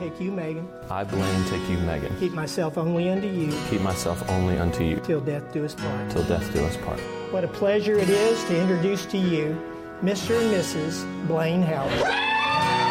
take you, Megan. I, Blaine, take you, Megan. Keep myself only unto you. Keep myself only unto you. Till death do us part. Till death do us part. What a pleasure it is to introduce to you Mr. and Mrs. Blaine Howard.